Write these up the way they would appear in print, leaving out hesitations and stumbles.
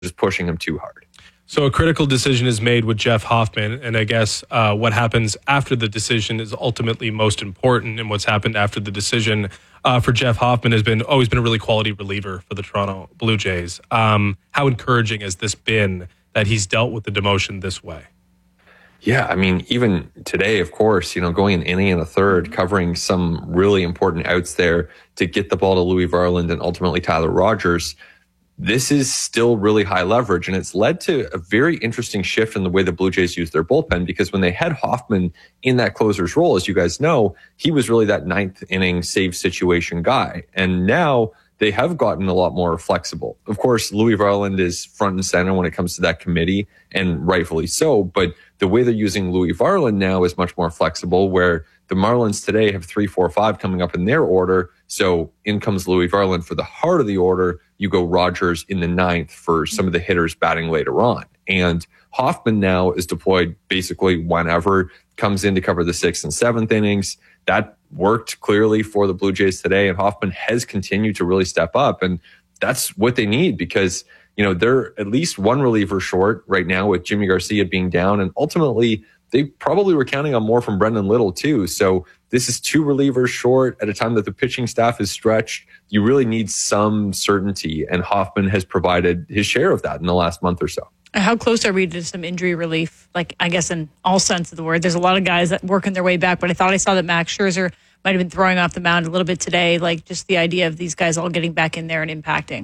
just pushing him too hard. So a critical decision is made with Jeff Hoffman, and I guess what happens after the decision is ultimately most important. And what's happened after the decision for Jeff Hoffman has always been a really quality reliever for the Toronto Blue Jays. How encouraging has this been that he's dealt with the demotion this way? Yeah, I mean, even today, of course, going an inning and a third, covering some really important outs there to get the ball to Louis Varland and ultimately Tyler Rogers. This is still really high leverage, and it's led to a very interesting shift in the way the Blue Jays use their bullpen, because when they had Hoffman in that closer's role, as you guys know, he was really that ninth inning save situation guy. And now they have gotten a lot more flexible. Of course, Louis Varland is front and center when it comes to that committee, and rightfully so, but the way they're using Louis Varland now is much more flexible, where the Marlins today have 3, 4, 5 coming up in their order. So in comes Louis Varland for the heart of the order. You go Rogers in the ninth for some of the hitters batting later on. And Hoffman now is deployed basically whenever, comes in to cover the 6th and 7th innings. That worked clearly for the Blue Jays today, and Hoffman has continued to really step up. And that's what they need, because they're at least one reliever short right now with Jimmy Garcia being down. And ultimately, they probably were counting on more from Brendan Little too. So this is 2 relievers short at a time that the pitching staff is stretched. You really need some certainty, and Hoffman has provided his share of that in the last month or so. How close are we to some injury relief? Like, I guess in all sense of the word, there's a lot of guys that working their way back, but I thought I saw that Max Scherzer might have been throwing off the mound a little bit today. Like, just the idea of these guys all getting back in there and impacting.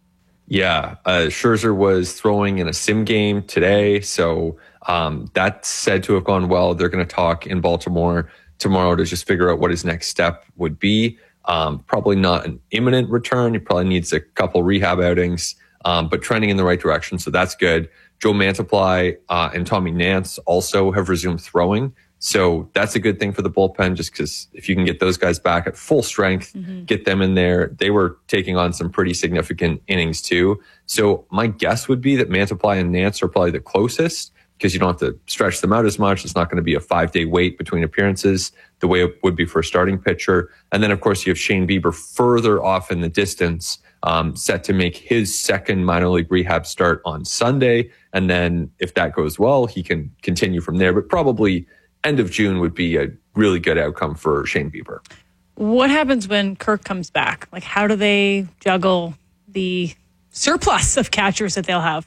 Yeah, Scherzer was throwing in a sim game today, so that's said to have gone well. They're going to talk in Baltimore tomorrow to just figure out what his next step would be. Probably not an imminent return. He probably needs a couple rehab outings, but trending in the right direction, so that's good. Joe Mantiply and Tommy Nance also have resumed throwing, so that's a good thing for the bullpen, just because if you can get those guys back at full strength, get them in there. They were taking on some pretty significant innings too. So my guess would be that Mantiply and Nance are probably the closest, because you don't have to stretch them out as much. It's not going to be a 5-day wait between appearances the way it would be for a starting pitcher. And then, of course, you have Shane Bieber further off in the distance, set to make his second minor league rehab start on Sunday. And then if that goes well, he can continue from there. But probably end of June would be a really good outcome for Shane Bieber. What happens when Kirk comes back? Like, how do they juggle the surplus of catchers that they'll have?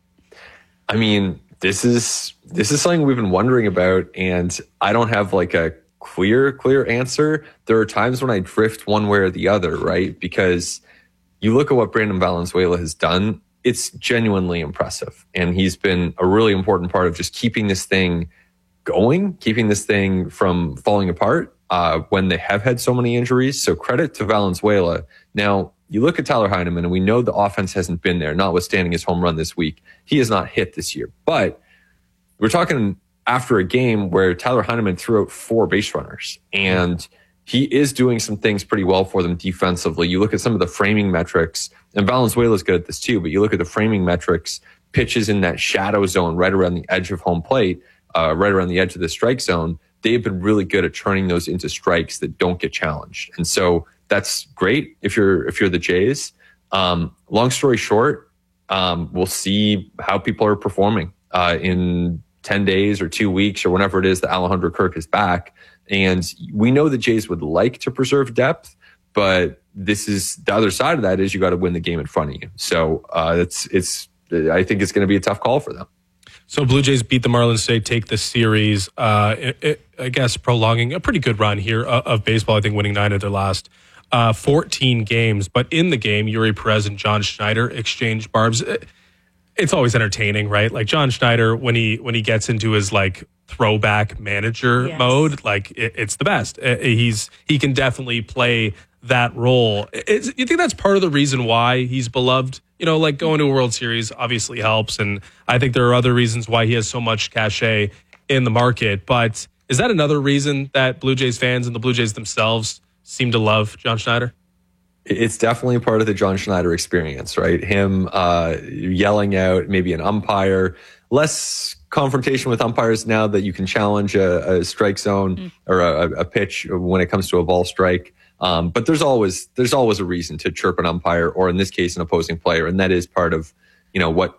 I mean, this is something we've been wondering about, and I don't have like a clear answer. There are times when I drift one way or the other, right? Because you look at what Brandon Valenzuela has done, it's genuinely impressive. And he's been a really important part of just keeping this thing going, keeping this thing from falling apart when they have had so many injuries. So credit to Valenzuela. Now, you look at Tyler Heineman, and we know the offense hasn't been there, notwithstanding his home run this week. He has not hit this year. But we're talking after a game where Tyler Heineman threw out 4 base runners, and he is doing some things pretty well for them defensively. You look at some of the framing metrics, and Valenzuela's good at this too, but you look at the framing metrics, pitches in that shadow zone right around the edge of home plate, right around the edge of the strike zone. They've been really good at turning those into strikes that don't get challenged. And so that's great if you're the Jays. Long story short, we'll see how people are performing in 10 days or 2 weeks or whenever it is that Alejandro Kirk is back. And we know the Jays would like to preserve depth, but this is the other side of that is you got to win the game in front of you. So I think it's going to be a tough call for them. So Blue Jays beat the Marlins today, take the series, I guess prolonging a pretty good run here of baseball, I think winning 9 of their last 14 games. But in the game, Yuri Perez and John Schneider exchanged barbs. It's always entertaining, right? Like John Schneider, when he gets into his like throwback manager mode, like it's the best. He can definitely play that role. You think that's part of the reason why he's beloved? Like going to a World Series obviously helps, and I think there are other reasons why he has so much cachet in the market. But is that another reason that Blue Jays fans and the Blue Jays themselves seem to love John Schneider? It's definitely part of the John Schneider experience, right? Him yelling out maybe an umpire, less confrontation with umpires now that you can challenge a strike zone or a pitch when it comes to a ball strike. But there's always a reason to chirp an umpire, or in this case, an opposing player. And that is part of what